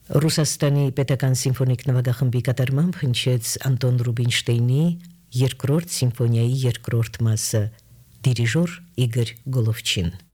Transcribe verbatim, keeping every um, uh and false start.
Ռուսաստանի պետական սիմֆոնիկ նվագախմբի կատարմամբ հնչեց Անտոն Ռուբինշտեյնի երկրորդ սիմֆոնիայի երկրորդ մասը, դիրիժոր Իգոր Գոլովչին։